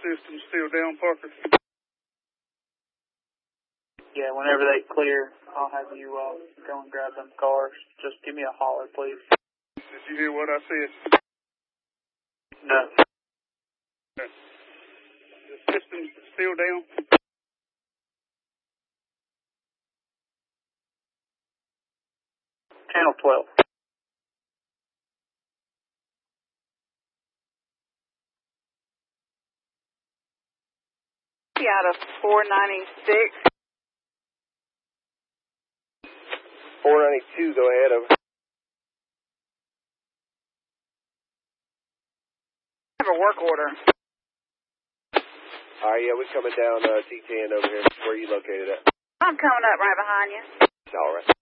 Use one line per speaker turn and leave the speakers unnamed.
system still down, Parker?
Yeah, whenever they clear, I'll have you go and grab them cars. Just give me a holler, please.
Did you hear what I said?
No.
Okay. The system's still down?
Channel 12.
Out of 496.
492, go ahead. Over.
I have a work order.
All right, yeah, we're coming down T10 over here. Where are you located at?
I'm coming up right behind you.
All right.